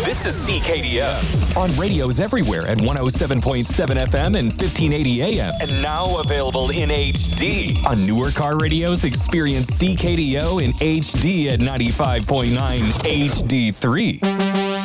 This is CKDO on radios everywhere at 107.7 FM and 1580 AM. And now available in HD. On newer car radios, experience CKDO in HD at 95.9 HD3.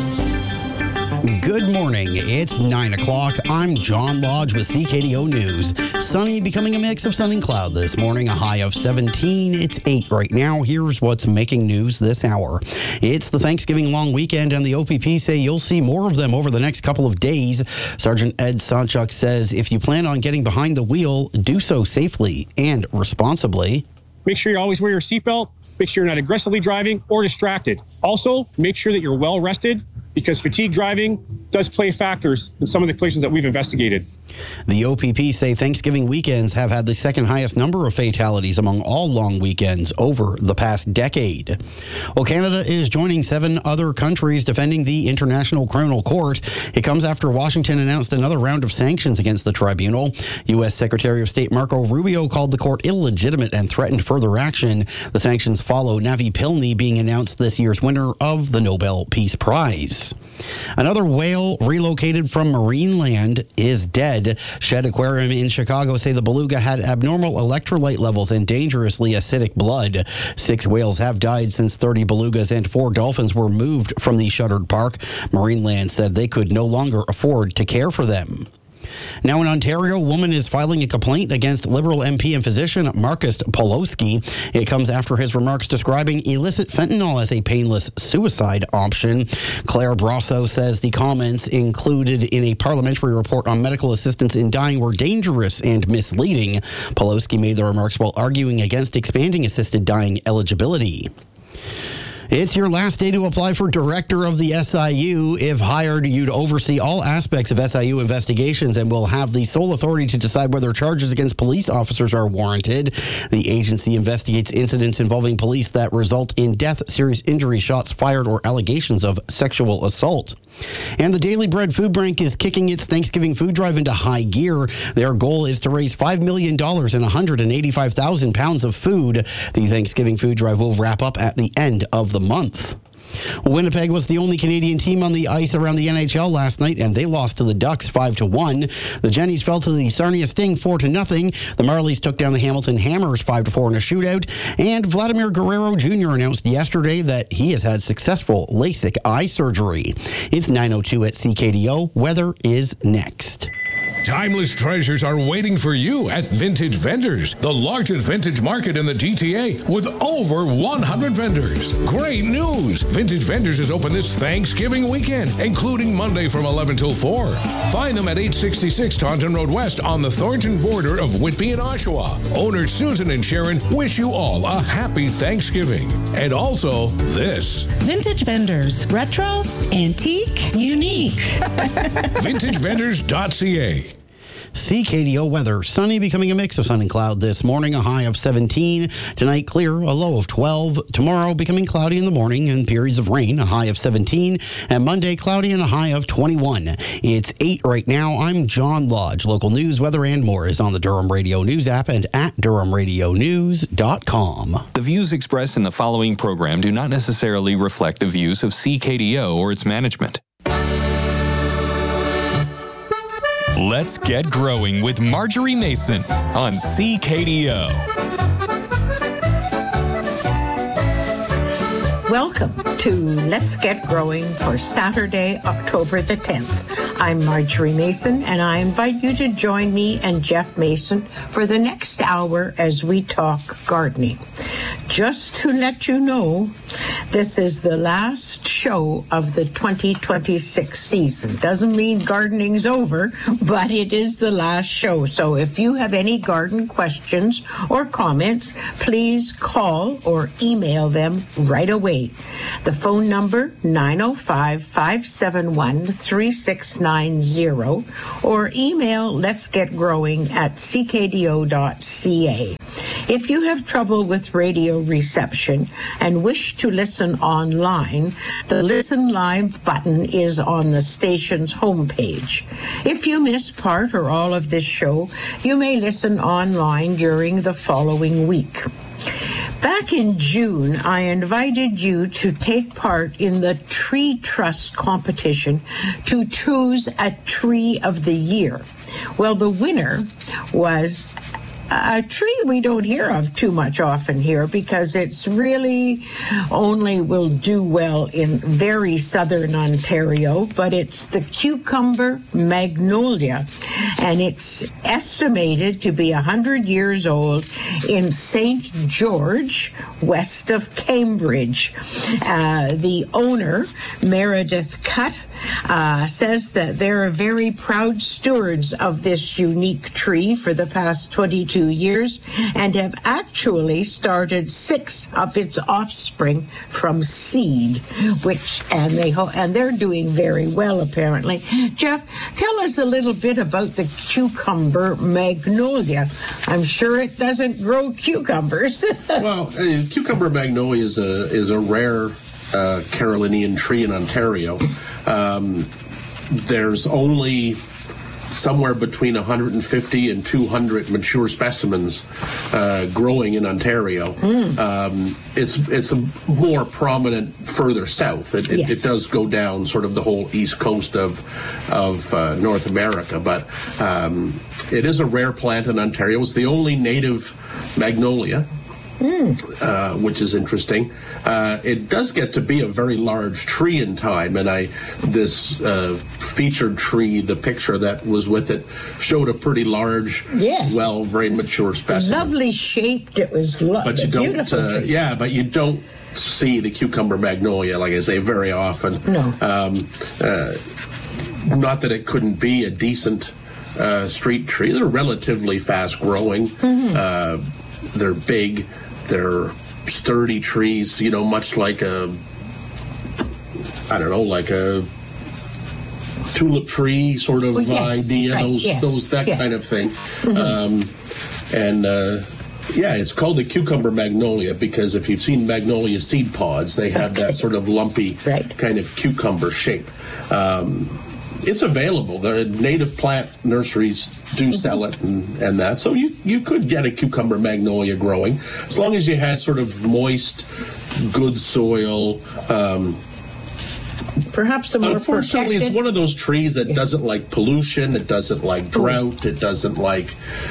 Good morning. It's 9 o'clock. I'm John Lodge with CKDO News. Sunny becoming a mix of sun and cloud this morning, a high of 17. It's 8 right now. Here's what's making news this hour. It's the Thanksgiving long weekend, and the OPP say you'll see more of them over the next couple of days. Sergeant Ed Sanchuk says if you plan on getting behind the wheel, do so safely and responsibly. Make sure you always wear your seatbelt. Make sure you're not aggressively driving or distracted. Also, make sure that you're well rested, because fatigue driving does play factors in some of the collisions that we've investigated. The OPP say Thanksgiving weekends have had the second highest number of fatalities among all long weekends over the past decade. Well, Canada is joining 7 other countries defending the International Criminal Court. It comes after Washington announced another round of sanctions against the tribunal. U.S. Secretary of State Marco Rubio called the court illegitimate and threatened further action. The sanctions follow Navi Pilny being announced this year's winner of the Nobel Peace Prize. Another whale relocated from Marineland is dead. Shedd Aquarium in Chicago say the beluga had abnormal electrolyte levels and dangerously acidic blood. 6 whales have died since 30 belugas and 4 dolphins were moved from the shuttered park. Marineland said they could no longer afford to care for them. Now in Ontario, a woman is filing a complaint against Liberal MP and physician Marcus Pawlowski. It comes after his remarks describing illicit fentanyl as a painless suicide option. Claire Brasso says the comments included in a parliamentary report on medical assistance in dying were dangerous and misleading. Pawlowski made the remarks while arguing against expanding assisted dying eligibility. It's your last day to apply for director of the SIU. If hired, you'd oversee all aspects of SIU investigations and will have the sole authority to decide whether charges against police officers are warranted. The agency investigates incidents involving police that result in death, serious injury, shots fired, or allegations of sexual assault. And the Daily Bread Food Bank is kicking its Thanksgiving food drive into high gear. Their goal is to raise $5 million and 185,000 pounds of food. The Thanksgiving food drive will wrap up at the end of the month. Winnipeg was the only Canadian team on the ice around the NHL last night, and they lost to the Ducks 5-1. The Jennies fell to the Sarnia Sting 4-0. The Marlies took down the Hamilton Hammers 5-4 in a shootout. And Vladimir Guerrero Jr. announced yesterday that he has had successful LASIK eye surgery. It's 9:02 at CKDO. Weather is next. Timeless treasures are waiting for you at Vintage Vendors, the largest vintage market in the GTA with over 100 vendors. Great news! Vintage Vendors is open this Thanksgiving weekend, including Monday from 11 till 4. Find them at 866 Taunton Road West on the Thornton border of Whitby and Oshawa. Owners Susan and Sharon wish you all a happy Thanksgiving. And also this. Vintage Vendors. Retro, antique, unique. VintageVendors.ca. CKDO weather. Sunny becoming a mix of sun and cloud this morning, a high of 17. Tonight, clear, a low of 12. Tomorrow, becoming cloudy in the morning and periods of rain, a high of 17. And Monday, cloudy and a high of 21. It's 8 right now. I'm John Lodge. Local news, weather, and more is on the Durham Radio News app and at DurhamRadioNews.com. The views expressed in the following program do not necessarily reflect the views of CKDO or its management. Let's get growing with Marjorie Mason on CKDO. Welcome to Let's Get Growing for Saturday, October the 10th. I'm Marjorie Mason, and I invite you to join me and Jeff Mason for the next hour as we talk gardening. Just to let you know, this is the last show of the 2026 season. Doesn't mean gardening's over, but it is the last show. So if you have any garden questions or comments, please call or email them right away. The phone number, 905-571-3690, or email letsgetgrowing@ckdo.ca. If you have trouble with radio reception and wish to listen online, the Listen Live button is on the station's homepage. If you miss part or all of this show, you may listen online during the following week. Back in June, I invited you to take part in the Tree Trust competition to choose a Tree of the Year. Well, the winner was a tree we don't hear of too much often here because it's really only will do well in very southern Ontario, but it's the cucumber magnolia, and it's estimated to be 100 years old in St. George, west of Cambridge. The owner, Meredith Cutt, says that they're very proud stewards of this unique tree for the past 22 years and have actually started 6 of its offspring from seed, and they're doing very well apparently. Jeff, tell us a little bit about the cucumber magnolia. I'm sure it doesn't grow cucumbers. Well, cucumber magnolia is a rare Carolinian tree in Ontario. There's only somewhere between 150 and 200 mature specimens growing in Ontario. It's a more prominent further south. It does go down sort of the whole east coast of North America, but it is a rare plant in Ontario. It's the only native magnolia. Which is interesting. It does get to be a very large tree in time, and this featured tree, the picture that was with it, showed a pretty large, very mature specimen. Lovely shaped. It was but you beautiful. But you don't see the cucumber magnolia, like I say, very often. No. Not that it couldn't be a decent street tree. They're relatively fast growing. They're big. They're sturdy trees, much like a tulip tree sort of idea, right, kind of thing. It's called the cucumber magnolia because if you've seen magnolia seed pods, they have that sort of lumpy kind of cucumber shape. It's available. The native plant nurseries do sell it and that. So you could get a cucumber magnolia growing as long as you had sort of moist, good soil. Perhaps a more unfortunately, protected. It's one of those trees that doesn't like pollution. It doesn't like drought. It doesn't like,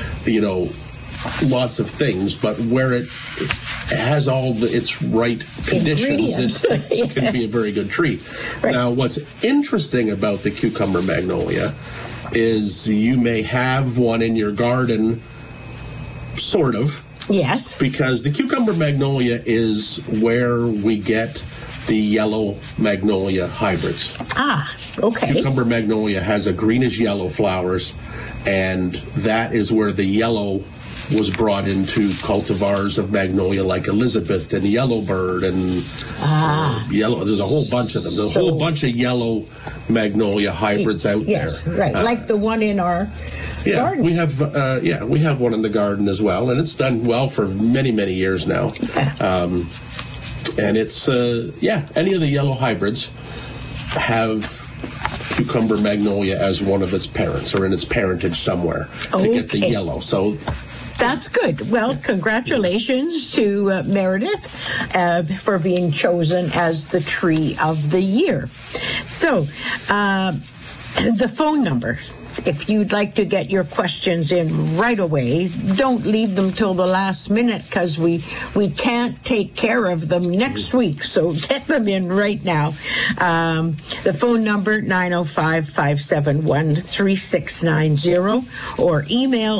lots of things. But where it has all its right conditions, it can be a very good tree. Right. Now, what's interesting about the cucumber magnolia is you may have one in your garden, sort of. Yes. Because the cucumber magnolia is where we get the yellow magnolia hybrids. Ah, okay. Cucumber magnolia has a greenish yellow flowers, and that is where the yellow was brought into cultivars of magnolia like Elizabeth and Yellowbird and yellow. There's a whole bunch of them. There's a whole bunch of yellow magnolia hybrids out there. Right, like the one in our garden. We have one in the garden as well, and it's done well for many, many years now. And it's any of the yellow hybrids have cucumber magnolia as one of its parents or in its parentage somewhere to get the yellow. So that's good. Well, congratulations to Meredith for being chosen as the Tree of the Year. So, the phone number, if you'd like to get your questions in right away, don't leave them till the last minute because we can't take care of them next week. So get them in right now. The phone number, 905-571-3690, or email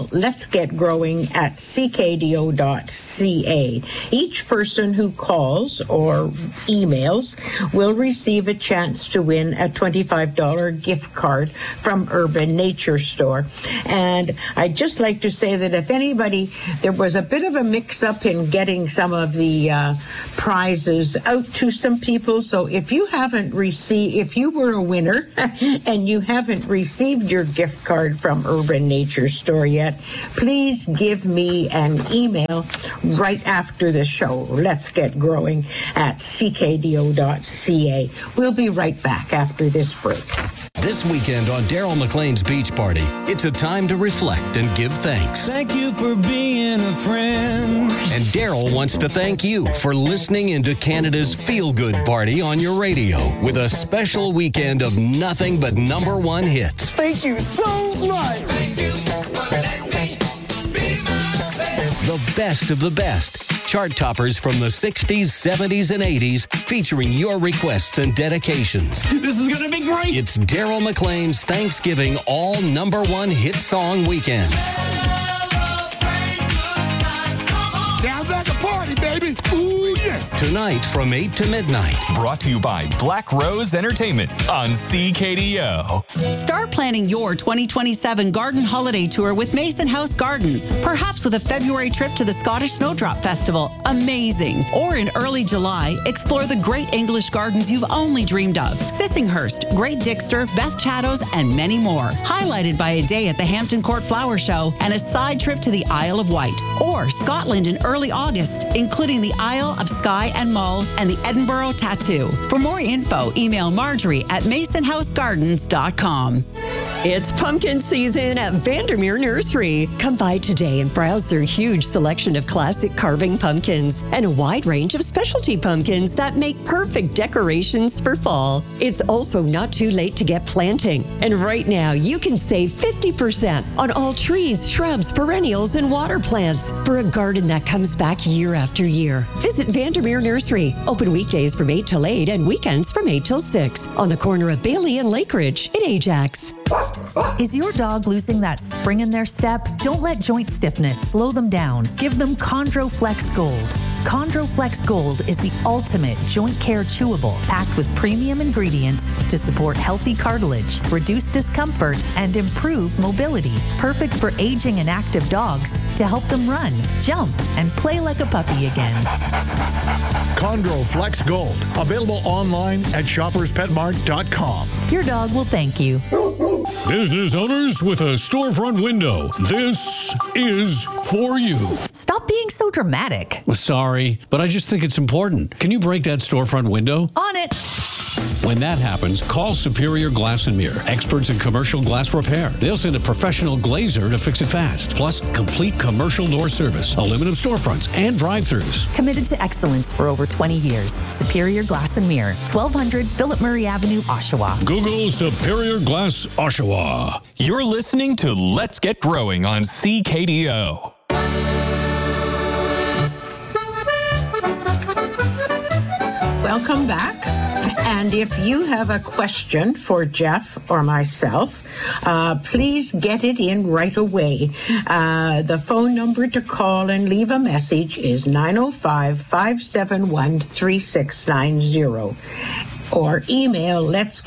letsgetgrowing@ckdo.ca. Each person who calls or emails will receive a chance to win a $25 gift card from Urban Nature Store. And I'd just like to say that if anybody, there was a bit of a mix-up in getting some of the prizes out to some people. So if you were a winner and you haven't received your gift card from Urban Nature Store yet, please give me an email right after the show. Let's Get Growing at ckdo.ca. We'll be right back after this break. This weekend on Daryl McLean's Beach Party, it's a time to reflect and give thanks. Thank you for being a friend. And Daryl wants to thank you for listening into Canada's feel-good party on your radio with a special weekend of nothing but number one hits. Thank you so much. Thank you for letting me be myself. The best of the best. Chart toppers from the 60s, 70s, and 80s featuring your requests and dedications. This is going to be great. It's Daryl McLean's Thanksgiving all number one hit song weekend. Sounds like a party, baby. Ooh, yeah. Tonight from 8 to midnight. Brought to you by Black Rose Entertainment on CKDO. Start planning your 2027 garden holiday tour with Mason House Gardens, perhaps with a February trip to the Scottish Snowdrop Festival. Amazing. Or in early July, explore the great English gardens you've only dreamed of. Sissinghurst, Great Dixter, Beth Chattos, and many more. Highlighted by a day at the Hampton Court Flower Show and a side trip to the Isle of Wight. Or Scotland in early August, including the Isle of Skye and Mull and the Edinburgh Tattoo. For more info, email Marjorie@MasonHouseGardens.com. It's pumpkin season at Vandermeer Nursery. Come by today and browse their huge selection of classic carving pumpkins and a wide range of specialty pumpkins that make perfect decorations for fall. It's also not too late to get planting. And right now, you can save 50% on all trees, shrubs, perennials, and water plants for a garden that comes back year after year. Visit Vandermeer Nursery. Open weekdays from 8 till 8 and weekends from 8 till 6 on the corner of Bailey and Lake Ridge in Ajax. Is your dog losing that spring in their step? Don't let joint stiffness slow them down. Give them ChondroFlex Gold. ChondroFlex Gold is the ultimate joint care chewable, packed with premium ingredients to support healthy cartilage, reduce discomfort, and improve mobility. Perfect for aging and active dogs to help them run, jump, and play like a puppy again. ChondroFlex Gold. Available online at shopperspetmart.com. Your dog will thank you. Business owners with a storefront window, this is for you. Stop being so dramatic. Sorry, but I just think it's important. Can you break that storefront window? On it. When that happens, call Superior Glass and Mirror, experts in commercial glass repair. They'll send a professional glazer to fix it fast. Plus, complete commercial door service, aluminum storefronts, and drive-thrus. Committed to excellence for over 20 years. Superior Glass and Mirror, 1200 Philip Murray Avenue, Oshawa. Google Superior Glass Oshawa. You're listening to Let's Get Growing on CKDO. Welcome back. And if you have a question for Jeff or myself, please get it in right away. The phone number to call and leave a message is 905-571-3690. Or email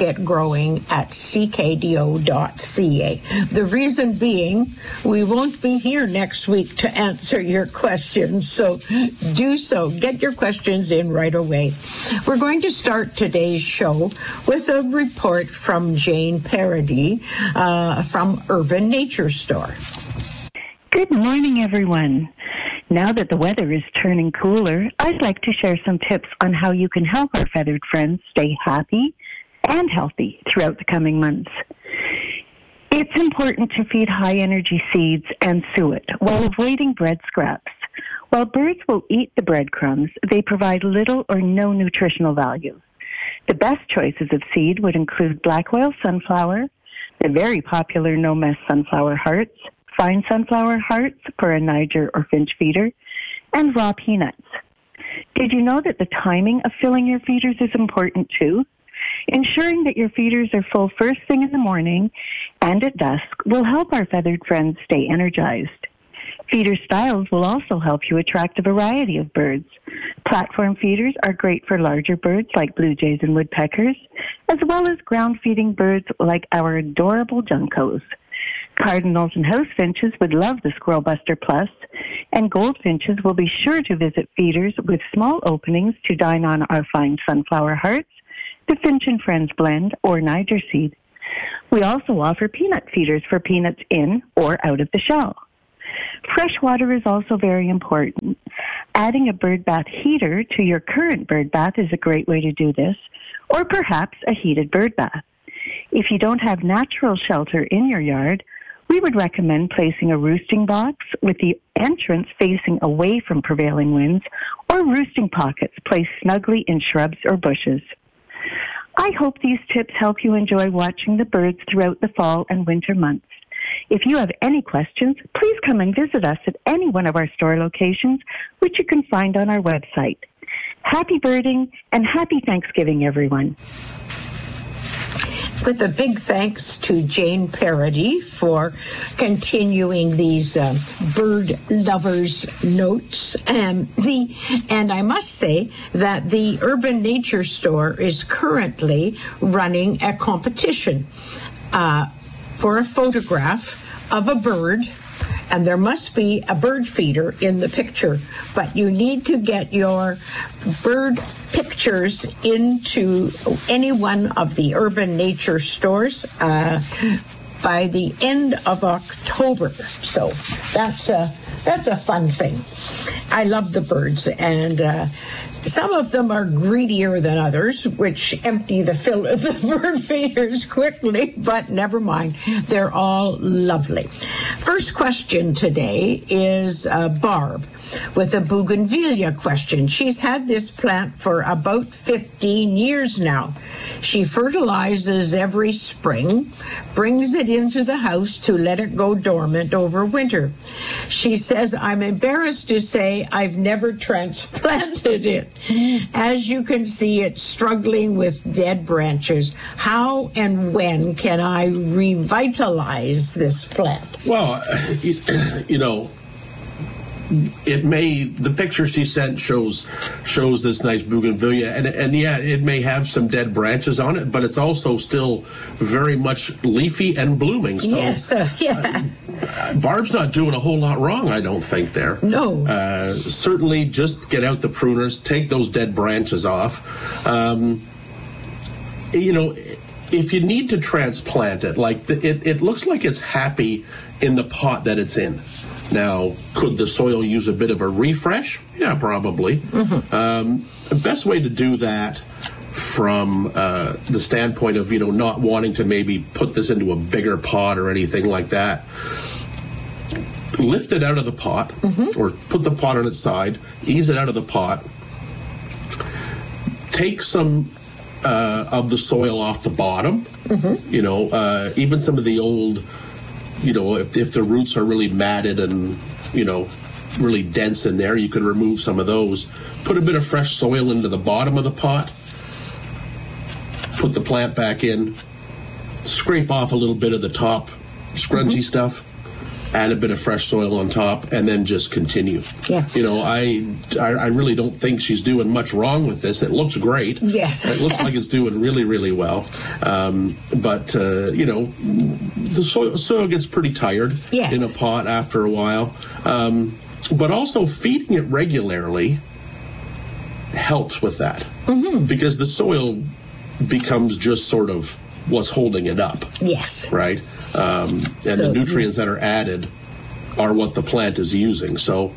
letsgetgrowing@ckdo.ca. The reason being, we won't be here next week to answer your questions, so do so. Get your questions in right away. We're going to start today's show with a report from Jane Paradis from Urban Nature Store. Good morning, everyone. Now that the weather is turning cooler, I'd like to share some tips on how you can help our feathered friends stay happy and healthy throughout the coming months. It's important to feed high-energy seeds and suet while avoiding bread scraps. While birds will eat the breadcrumbs, they provide little or no nutritional value. The best choices of seed would include black oil sunflower, the very popular no-mess sunflower hearts, fine sunflower hearts for a Niger or finch feeder, and raw peanuts. Did you know that the timing of filling your feeders is important too? Ensuring that your feeders are full first thing in the morning and at dusk will help our feathered friends stay energized. Feeder styles will also help you attract a variety of birds. Platform feeders are great for larger birds like blue jays and woodpeckers, as well as ground-feeding birds like our adorable juncos. Cardinals and house finches would love the Squirrel Buster Plus, and goldfinches will be sure to visit feeders with small openings to dine on our fine sunflower hearts, the Finch and Friends blend, or Niger seed. We also offer peanut feeders for peanuts in or out of the shell. Fresh water is also very important. Adding a bird bath heater to your current bird bath is a great way to do this, or perhaps a heated bird bath. If you don't have natural shelter in your yard, we would recommend placing a roosting box with the entrance facing away from prevailing winds, or roosting pockets placed snugly in shrubs or bushes. I hope these tips help you enjoy watching the birds throughout the fall and winter months. If you have any questions, please come and visit us at any one of our store locations, which you can find on our website. Happy birding and happy Thanksgiving, everyone. With a big thanks to Jane Parody for continuing these bird lovers notes. And I must say that the Urban Nature Store is currently running a competition for a photograph of a bird. And there must be a bird feeder in the picture, but you need to get your bird pictures into any one of the Urban Nature stores by the end of October. So that's a fun thing. I love the birds, and some of them are greedier than others, which empty the bird feeders quickly, but never mind. They're all lovely. First question today is Barb with a bougainvillea question. She's had this plant for about 15 years now. She fertilizes every spring, brings it into the house to let it go dormant over winter. She says, I'm embarrassed to say I've never transplanted it. As you can see, it's struggling with dead branches. How and when can I revitalize this plant? Well, the picture she sent shows this nice bougainvillea, and yeah, it may have some dead branches on it, but it's also still very much leafy and blooming. So, yes, yeah. Barb's not doing a whole lot wrong, I don't think, there. No. Certainly just get out the pruners, take those dead branches off. If you need to transplant it, it looks like it's happy in the pot that it's in. Now, could the soil use a bit of a refresh? Yeah, probably. Mm-hmm. The best way to do that from the standpoint of, not wanting to maybe put this into a bigger pot or anything like that, lift it out of the pot, mm-hmm. or put the pot on its side, ease it out of the pot, take some of the soil off the bottom, mm-hmm. Even some of the old, if the roots are really matted and, really dense in there, you could remove some of those. Put a bit of fresh soil into the bottom of the pot, put the plant back in, scrape off a little bit of the top scrunchy mm-hmm. stuff, add a bit of fresh soil on top, and then just continue. Yeah. I really don't think she's doing much wrong with this. It looks great. Yes. It looks like it's doing really, really well. But the soil gets pretty tired yes. in a pot after a while. But also feeding it regularly helps with that. Mm-hmm. Because the soil becomes just sort of what's holding it up. Yes. Right? And the nutrients that are added are what the plant is using. So,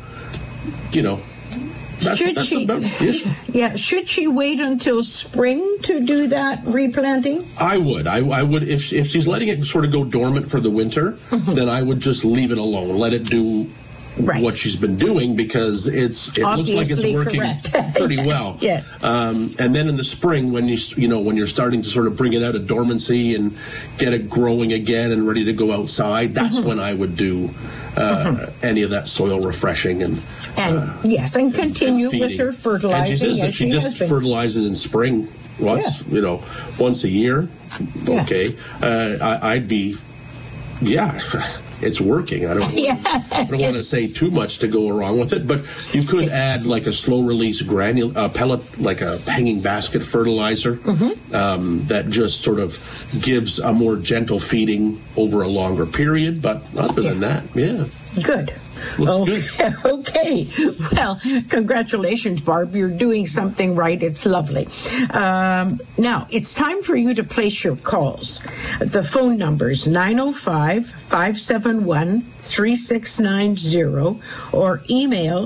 that's about it. Yeah. Should she wait until spring to do that replanting? I would. I would. If she's letting it sort of go dormant for the winter, mm-hmm. then I would just leave it alone. Let it do right. what she's been doing, because it looks like it's working pretty well. Yeah. And then in the spring, when when you're starting to sort of bring it out of dormancy and get it growing again and ready to go outside, that's mm-hmm. when I would do any of that soil refreshing and yes, and continue with her fertilizing. And she says that she just fertilizes in spring once, once a year. Yeah. Okay, I'd be. Yeah, it's working. I don't want to say too much to go wrong with it, but you could add like a slow release pellet, like a hanging basket fertilizer, mm-hmm. That just sort of gives a more gentle feeding over a longer period. But other than that, yeah. Good. Looks good. Okay. Well, congratulations, Barb. You're doing something right. It's lovely. Now, it's time for you to place your calls. The phone number is 905-571-3690 or email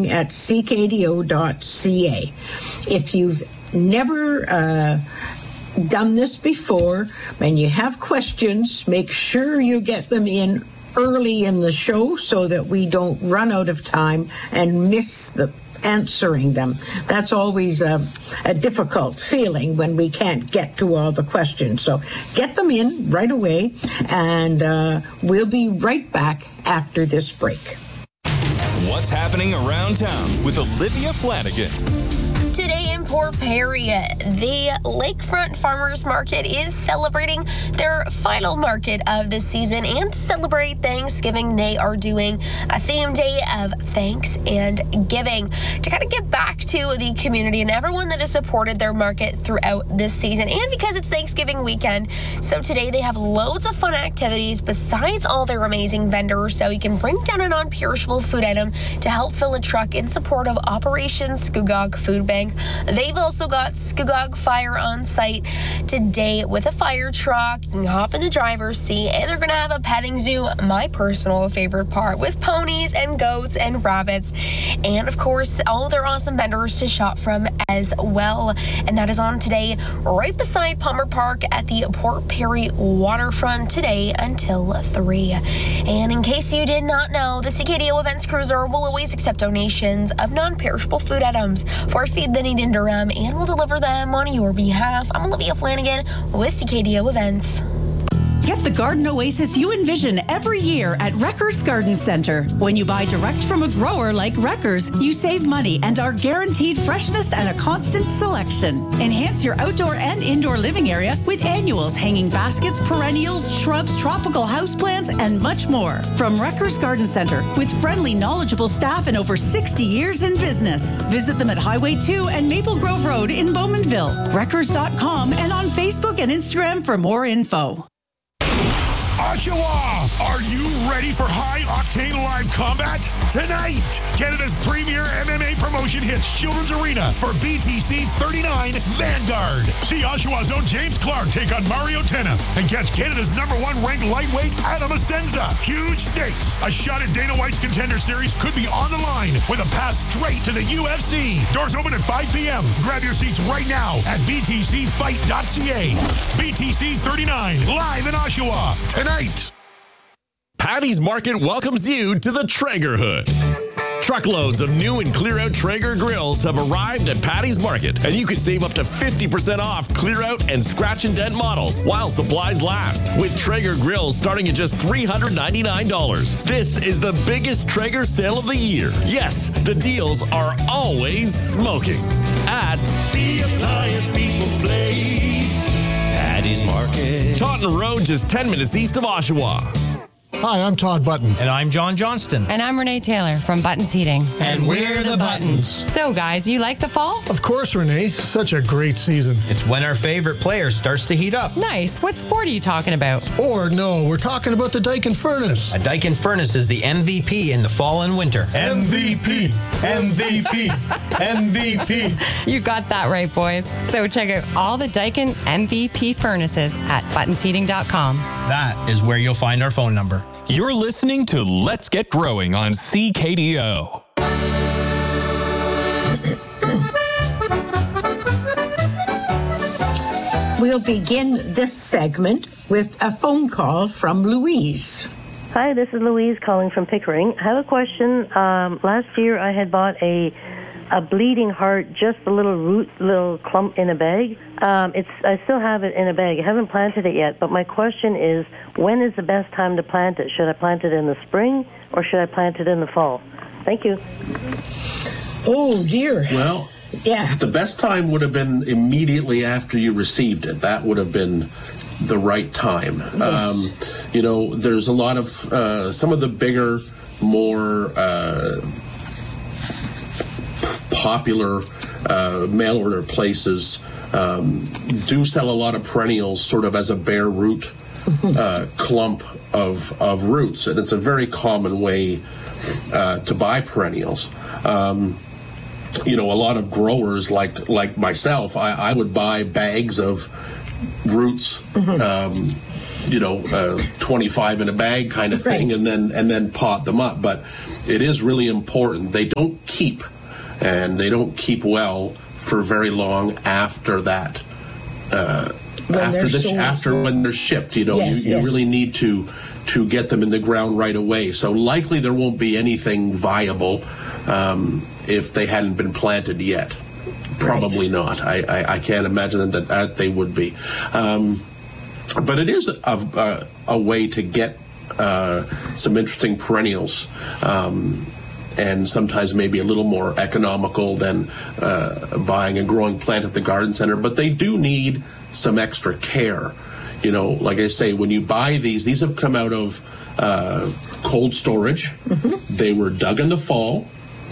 letsgetgrowing@ckdo.ca. If you've never done this before. When you have questions, make sure you get them in early in the show so that we don't run out of time and miss answering them. That's always a difficult feeling when we can't get to all the questions. So get them in right away, and we'll be right back after this break. What's happening around town with Olivia Flanagan. Today in Port Perry, the Lakefront Farmers Market is celebrating their final market of the season, and to celebrate Thanksgiving, they are doing a theme day of thanks and giving to kind of give back to the community and everyone that has supported their market throughout this season, and because it's Thanksgiving weekend. So today they have loads of fun activities besides all their amazing vendors, so you can bring down a non-perishable food item to help fill a truck in support of Operation Scugog Food Bank. They've also got Scugog Fire on site today with a fire truck. You can hop in the driver's seat, and they're going to have a petting zoo, my personal favorite part, with ponies and goats and rabbits. And of course, all their awesome vendors to shop from as well. And that is on today right beside Palmer Park at the Port Perry waterfront today until 3. And in case you did not know, the CKDO Events Cruiser will always accept donations of non-perishable food items for Feed the Need in Durham, and will deliver them on your behalf. I'm Olivia Flanagan with CKDO Events. Get the garden oasis you envision every year at Wreckers Garden Center. When you buy direct from a grower like Wreckers, you save money and are guaranteed freshness and a constant selection. Enhance your outdoor and indoor living area with annuals, hanging baskets, perennials, shrubs, tropical houseplants, and much more. From Wreckers Garden Center, with friendly, knowledgeable staff and over 60 years in business. Visit them at Highway 2 and Maple Grove Road in Bowmanville. Wreckers.com and on Facebook and Instagram for more info. Oshawa, are you ready for high-octane live combat? Tonight, Canada's premier MMA promotion hits Children's Arena for BTC 39 Vanguard. See Oshawa's own James Clark take on Mario Tenna and catch Canada's #1 ranked lightweight Adam Asenza. Huge stakes. A shot at Dana White's Contender Series could be on the line with a pass straight to the UFC. Doors open at 5 p.m. Grab your seats right now at btcfight.ca. BTC 39 live in Oshawa tonight. Patty's Market welcomes you to the Traeger Hood. Truckloads of new and clear-out Traeger grills have arrived at Patty's Market, and you can save up to 50% off clear-out and scratch and dent models while supplies last, with Traeger grills starting at just $399. This is the biggest Traeger sale of the year. Yes, the deals are always smoking at the Appliance People Place. Patty's Market. Taunton Road, just 10 minutes east of Oshawa. Hi, I'm Todd Button. And I'm John Johnston. And I'm Renee Taylor from Buttons Heating. And we're the Buttons. So, guys, you like the fall? Of course, Renee. Such a great season. It's when our favorite player starts to heat up. Nice. What sport are you talking about? Sport? No, we're talking about the Daikin Furnace. A Daikin Furnace is the MVP in the fall and winter. MVP. MVP. MVP. You got that right, boys. So check out all the Daikin MVP furnaces at buttonsheating.com. That is where you'll find our phone number. You're listening to Let's Get Growing on CKDO. We'll begin this segment with a phone call from Louise. Hi, this is Louise calling from Pickering. I have a question. Last year I had bought a bleeding heart, just a little clump in a bag. I still have it in a bag. I haven't planted it yet, but my question is, when is the best time to plant it? Should I plant it in the spring or should I plant it in the fall? Thank you. Oh, dear. Well, yeah. The best time would have been immediately after you received it. That would have been the right time. Yes. There's a lot of, some of the bigger, more popular mail order places do sell a lot of perennials sort of as a bare root clump of roots, and it's a very common way to buy perennials. A lot of growers like myself, I would buy bags of roots, 25 in a bag kind of thing, and then pot them up. But it is really important. They don't keep, and they don't keep well for very long after that when they're shipped. You know, you really need to get them in the ground right away. So likely there won't be anything viable if they hadn't been planted yet. Probably not. I can't imagine that they would be. But it is a way to get some interesting perennials, and sometimes maybe a little more economical than buying a growing plant at the garden center. But they do need some extra care. You know, like I say, when you buy these have come out of cold storage. Mm-hmm. They were dug in the fall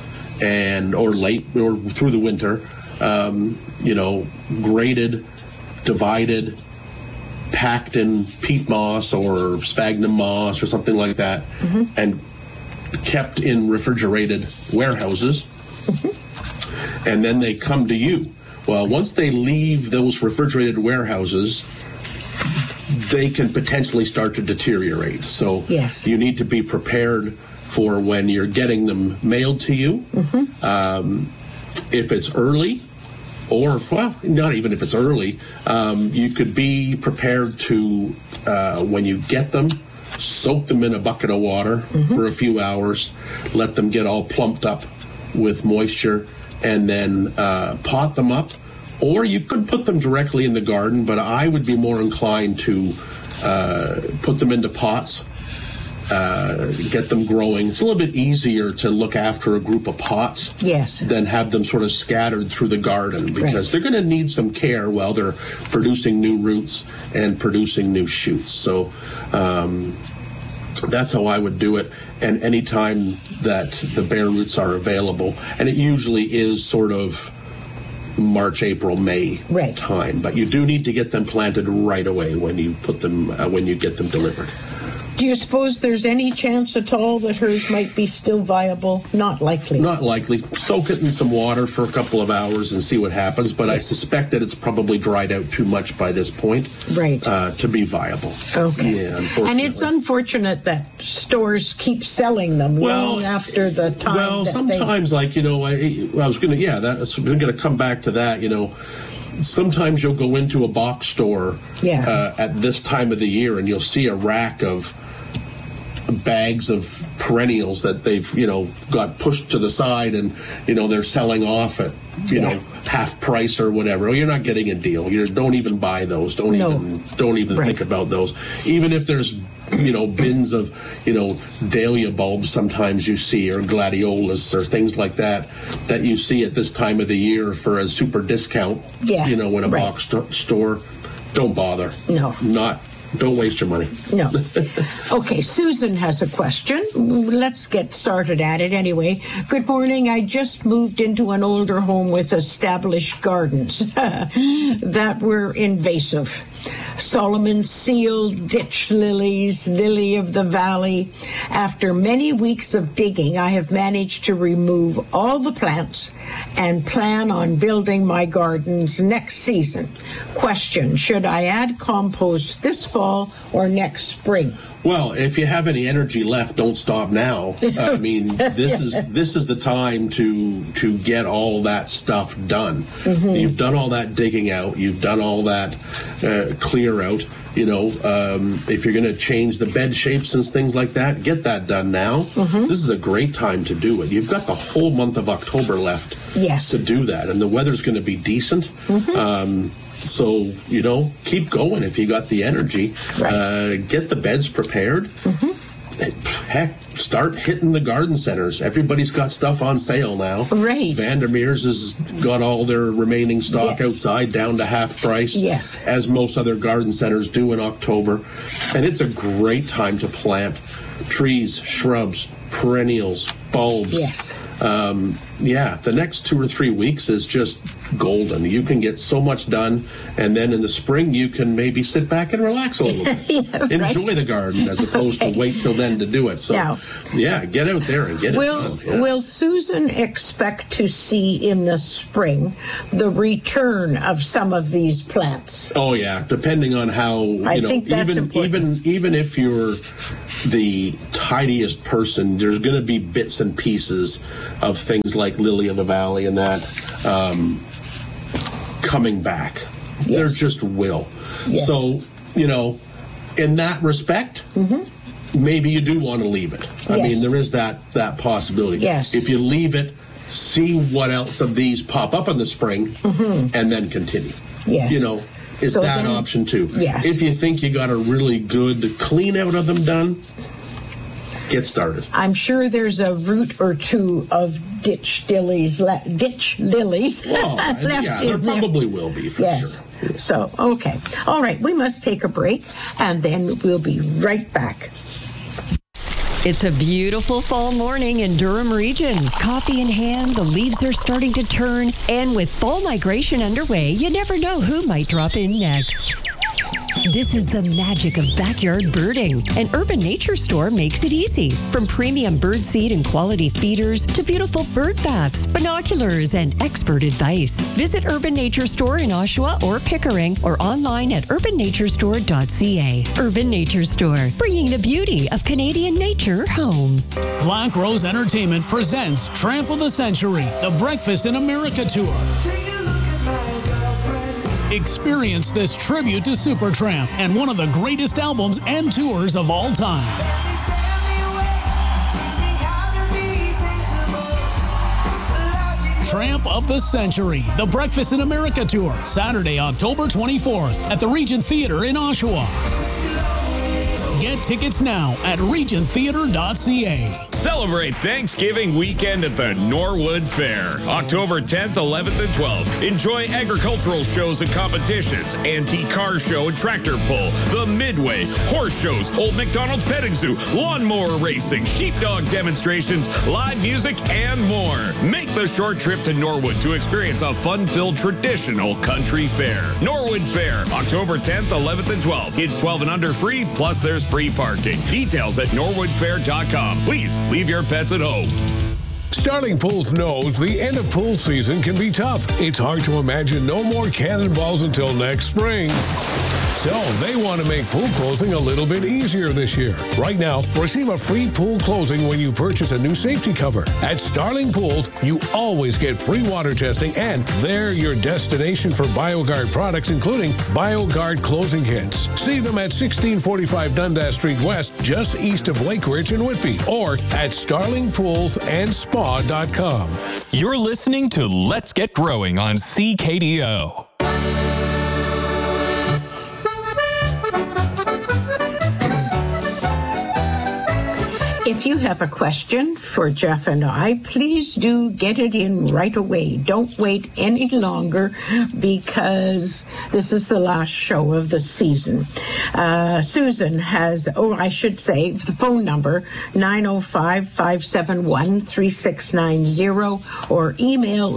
or late or through the winter. You know, graded, divided, packed in peat moss or sphagnum moss or something like that, mm-hmm. and kept in refrigerated warehouses. Mm-hmm. And then they come to you. Well, once they leave those refrigerated warehouses, they can potentially start to deteriorate. So you need to be prepared for when you're getting them mailed to you. Mm-hmm. If it's early, or, well, not even if it's early, you could be prepared to, when you get them, soak them in a bucket of water mm-hmm. for a few hours, let them get all plumped up with moisture, and then pot them up. Or you could put them directly in the garden, but I would be more inclined to put them into pots, get them growing. It's a little bit easier to look after a group of pots than have them sort of scattered through the garden, because they're going to need some care while they're producing new roots and producing new shoots. So that's how I would do it. And anytime that the bare roots are available, and it usually is sort of March, April, May time, but you do need to get them planted right away when you put them when you get them delivered. Do you suppose there's any chance at all that hers might be still viable? Not likely. Not likely. Soak it in some water for a couple of hours and see what happens, but I suspect that it's probably dried out too much by this point to be viable. Okay. Yeah, unfortunately. And it's unfortunate that stores keep selling them long after the time. Well, sometimes, like, you know, I was going to come back to that, you know. Sometimes you'll go into a box store at this time of the year and you'll see a rack of bags of perennials that they've, you know, got pushed to the side, and, you know, they're selling off at, you know, half price or whatever. Well, you're not getting a deal. Don't even buy those. Don't even think about those. Even if there's, you know, bins of, you know, dahlia bulbs sometimes you see, or gladiolas or things like that you see at this time of the year for a super discount, you know, in a box store. Don't bother. Don't waste your money. No. Okay, Susan has a question. Let's get started at it anyway. Good morning. I just moved into an older home with established gardens that were invasive. Solomon seal, ditch lilies, lily of the valley. After many weeks of digging, I have managed to remove all the plants and plan on building my gardens next season. Question, should I add compost this fall or next spring? Well, if you have any energy left, don't stop now. I mean, this is the time to get all that stuff done. Mm-hmm. You've done all that digging out. You've done all that clear out. You know, if you're going to change the bed shapes and things like that, get that done now. Mm-hmm. This is a great time to do it. You've got the whole month of October left to do that, and the weather's going to be decent. Mm-hmm. So, you know, keep going if you got the energy. Get the beds prepared. Mm-hmm. Heck, start hitting the garden centers. Everybody's got stuff on sale now. Right. Vandermeer's has got all their remaining stock outside down to half price. Yes. As most other garden centers do in October. And it's a great time to plant trees, shrubs, perennials, bulbs. Yes. The next 2 or 3 weeks is just golden. You can get so much done, and then in the spring you can maybe sit back and relax a little bit. Enjoy the garden as opposed to wait till then to do it. So, get out there and get it done. Yeah. Will Susan expect to see in the spring the return of some of these plants? Oh yeah, depending on how, I think that's important. Even if you're the tidiest person, there's going to be bits and pieces of things like lily of the valley and that coming back. There just will. Yes. So, in that respect, maybe you do want to leave it. I mean, there is that possibility. Yes. If you leave it, see what else of these pop up in the spring, and then continue. Yes. Is So that then- option too? Yes. If you think you got a really good clean out of them done, get started. I'm sure there's a root or two of ditch lilies left Well, yeah, there in there. probably will be for Yes. sure. So, okay. All right, we must take a break, and then we'll be right back. It's a beautiful fall morning in Durham region. Coffee in hand, the leaves are starting to turn, and with fall migration underway, you never know who might drop in next. This is the magic of backyard birding, and Urban Nature Store makes it easy. From premium bird seed and quality feeders to beautiful bird baths, binoculars, and expert advice. Visit Urban Nature Store in Oshawa or Pickering or online at urbannaturestore.ca. Urban Nature Store, bringing the beauty of Canadian nature home. Black Rose Entertainment presents Tramp of the Century, the Breakfast in America Tour. Experience this tribute to Supertramp and one of the greatest albums and tours of all time. Tramp of the Century, the Breakfast in America Tour, Saturday, October 24th at the Regent Theatre in Oshawa. Get tickets now at regenttheatre.ca. Celebrate Thanksgiving weekend at the Norwood Fair, October 10th, 11th, and 12th. Enjoy agricultural shows and competitions, antique car show and tractor pull, the Midway, horse shows, Old McDonald's Petting Zoo, lawnmower racing, sheepdog demonstrations, live music, and more. Make the short trip to Norwood to experience a fun-filled traditional country fair. Norwood Fair, October 10th, 11th, and 12th. Kids 12 and under free, plus there's free parking. Details at norwoodfair.com. Please leave your pets at home. Starling Pools knows the end of pool season can be tough. It's hard to imagine no more cannonballs until next spring. So they want to make pool closing a little bit easier this year. Right now, receive a free pool closing when you purchase a new safety cover. At Starling Pools, you always get free water testing, and they're your destination for BioGuard products, including BioGuard closing kits. See them at 1645 Dundas Street West, just east of Lake Ridge in Whitby, or at starlingpoolsandspa.com. You're listening to Let's Get Growing on CKDO. If you have a question for Jeff and I, please do get it in right away. Don't wait any longer because this is the last show of the season. Susan has, I should say, the phone number, 905-571-3690, or email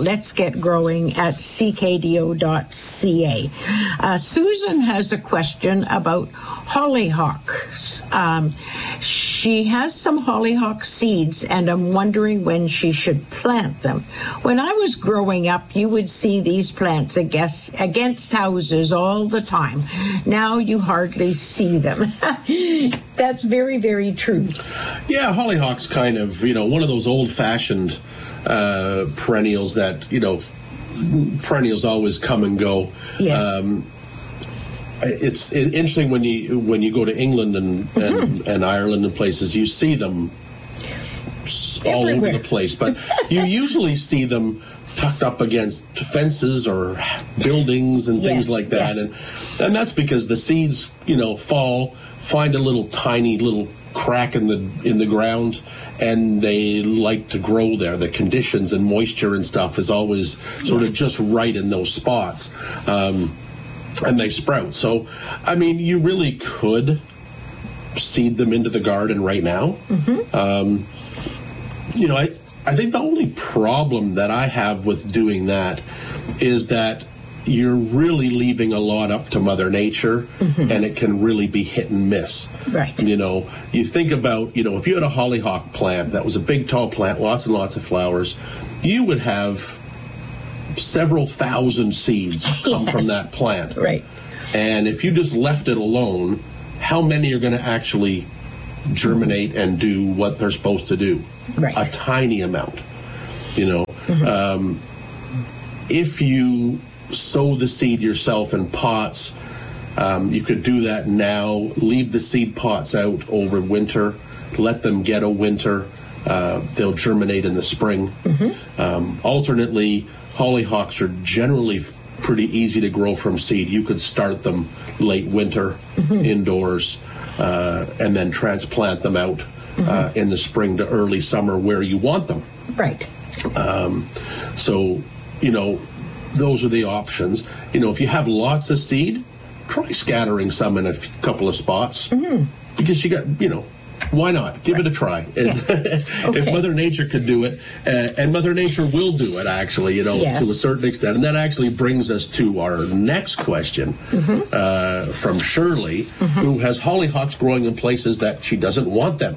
letsgetgrowing@ckdo.ca. Susan has a question about hollyhocks. She has some hollyhock seeds, and I'm wondering when she should plant them. When I was growing up, you would see these plants against houses all the time. Now you hardly see them. That's very, very true. Yeah, hollyhock's kind of, one of those old-fashioned perennials that, perennials always come and go. Yes. It's interesting when you go to England and Ireland and places, you see them all over the place, but you usually see them tucked up against fences or buildings and things like that, and that's because the seeds fall, find a little tiny little crack in the ground, and they like to grow there. The conditions and moisture and stuff is always sort of just right in those spots. And they sprout. So, I mean, you really could seed them into the garden right now. I think the only problem that I have with doing that is that you're really leaving a lot up to Mother Nature, and it can really be hit and miss. Right. You think about, if you had a hollyhock plant that was a big, tall plant, lots and lots of flowers, you would have several thousand seeds come from that plant. Right. And if you just left it alone, how many are going to actually germinate and do what they're supposed to do? Right. A tiny amount. If you sow the seed yourself in pots. You could do that now. Leave the seed pots out over winter. Let them get a winter. They'll germinate in the spring. Alternately, hollyhocks are generally pretty easy to grow from seed. You could start them late winter indoors and then transplant them out in the spring to early summer where you want them. Right. So, you know, those are the options. You know, if you have lots of seed, try scattering some in a couple of spots because you got, you know, why not? Give it a try. If Mother Nature could do it, and Mother Nature will do it, actually, you know, to a certain extent. And that actually brings us to our next question from Shirley, who has hollyhocks growing in places that she doesn't want them.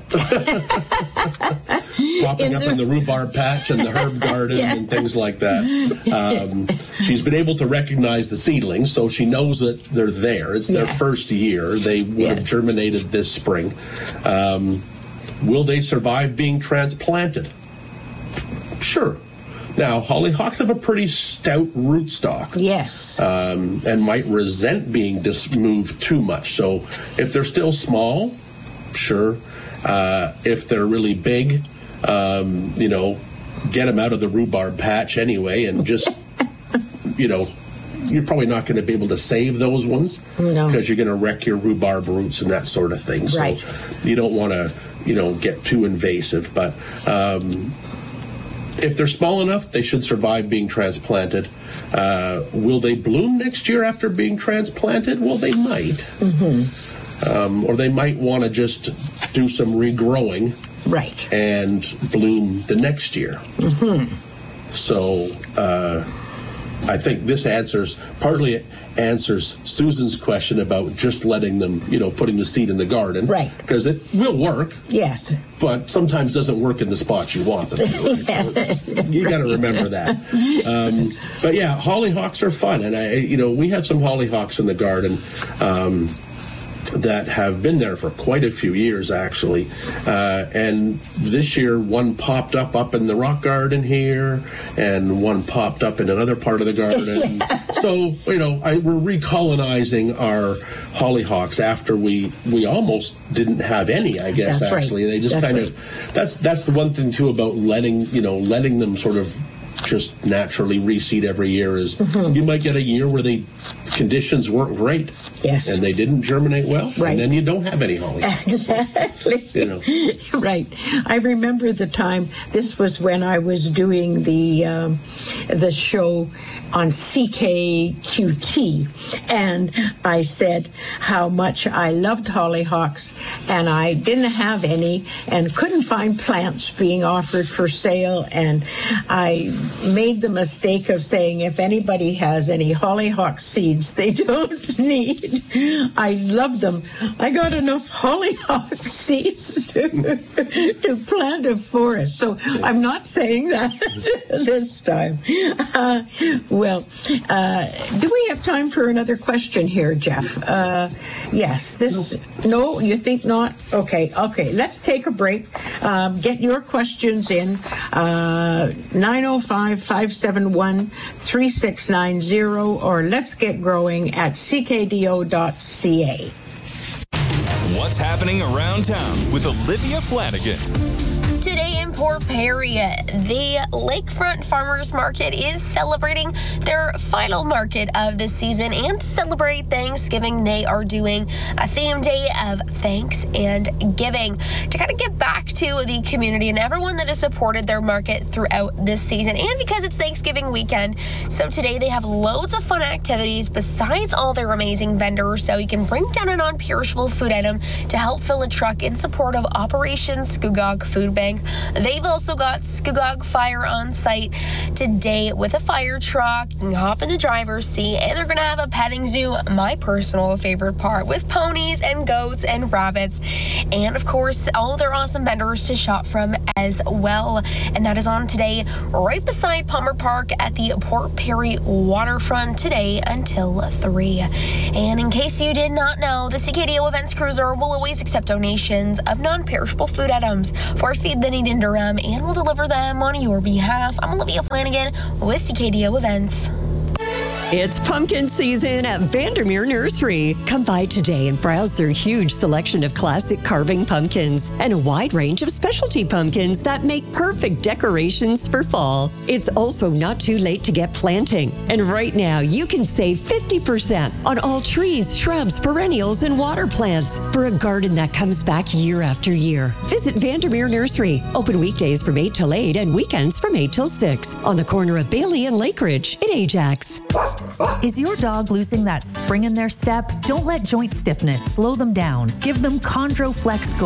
Popping up in the rhubarb patch and the herb garden and things like that. She's been able to recognize the seedlings, so she knows that they're there. It's their first year. They would have germinated this spring. Will they survive being transplanted? Sure. Now, hollyhocks have a pretty stout rootstock. Yes. And might resent being moved too much. So if they're still small, sure. If they're really big, you know, get them out of the rhubarb patch anyway and just, you know, you're probably not going to be able to save those ones because you're going to wreck your rhubarb roots and that sort of thing. Right. So you don't want to, you know, get too invasive. But if they're small enough, they should survive being transplanted. Will they bloom next year after being transplanted? Well, they might. Or they might want to just do some regrowing. Right. And bloom the next year. So I think this partly answers Susan's question about just letting them, you know, putting the seed in the garden. Right. Because it will work. Yes. But sometimes doesn't work in the spots you want them to. Right? So you got to remember that. But yeah, hollyhocks are fun. And we have some hollyhocks in the garden. That have been there for quite a few years, actually. And this year, one popped up in the rock garden here, and one popped up in another part of the garden. So, you know, we're recolonizing our hollyhocks after we almost didn't have any, I guess, that's actually. Right. They just that's the one thing, too, about letting them sort of just naturally reseed every year is you might get a year where the conditions weren't great. Yes. And they didn't germinate well. Right. And then you don't have any holly. Exactly. You know. Right. I remember the time, this was when I was doing the show on CKQT, and I said how much I loved hollyhocks, and I didn't have any and couldn't find plants being offered for sale, and I made the mistake of saying if anybody has any hollyhock seeds they don't need, I love them. I got enough hollyhock seeds to plant a forest, so I'm not saying that this time. Well, do we have time for another question here, Jeff? Yes. No, you think not? Okay. Let's take a break. Get your questions in. 905-571-3690 or let's get growing at ckdo.ca. What's happening around town with Olivia Flanagan? Today in Port Perry, the Lakefront Farmers Market is celebrating their final market of the season, and to celebrate Thanksgiving, they are doing a theme day of thanks and giving to kind of give back to the community and everyone that has supported their market throughout this season, and because it's Thanksgiving weekend. So today they have loads of fun activities besides all their amazing vendors, so you can bring down a non-perishable food item to help fill a truck in support of Operation Scugog Food Bank. They've also got Scugog Fire on site today with a fire truck. You can hop in the driver's seat, and they're going to have a petting zoo, my personal favorite part, with ponies and goats and rabbits, and of course all their awesome vendors to shop from as well. And that is on today right beside Palmer Park at the Port Perry waterfront today until 3. And in case you did not know, the CKDO Events Cruiser will always accept donations of non-perishable food items for Feed the Need in Durham, and will deliver them on your behalf. I'm Olivia Flanagan with CKDO Events. It's pumpkin season at Vandermeer Nursery. Come by today and browse their huge selection of classic carving pumpkins and a wide range of specialty pumpkins that make perfect decorations for fall. It's also not too late to get planting. And right now, you can save 50% on all trees, shrubs, perennials, and water plants for a garden that comes back year after year. Visit Vandermeer Nursery. Open weekdays from 8 till 8 and weekends from 8 till 6 on the corner of Bailey and Lake Ridge in Ajax. Is your dog losing that spring in their step? Don't let joint stiffness slow them down. Give them Chondro Flex Gold.